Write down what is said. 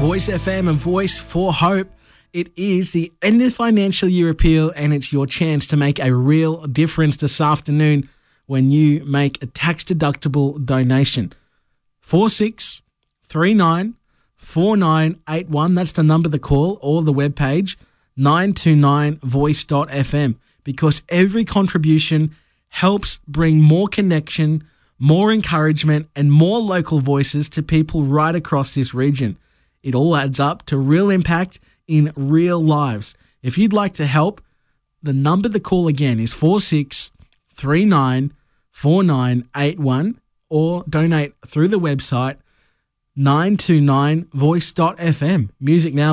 Voice FM, a voice for hope. It is the end of financial year appeal, and it's your chance to make a real difference this afternoon when you make a tax-deductible donation. 46394981. That's the number to call, or the webpage 929voice.fm, because every contribution helps bring more connection, more encouragement, and more local voices to people right across this region. It all adds up to real impact in real lives. If you'd like to help, the number to call again is 46394981, or donate through the website 929voice.fm. Music now.